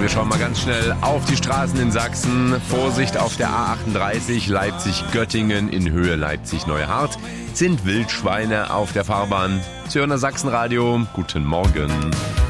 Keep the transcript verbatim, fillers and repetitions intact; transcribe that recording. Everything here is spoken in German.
wir schauen mal ganz schnell auf die Straßen in Sachsen. Vorsicht auf der A achtunddreißig Leipzig-Göttingen in Höhe Leipzig-Neuhardt. Sind Wildschweine auf der Fahrbahn. Sie hören das Sachsenradio. Guten Morgen.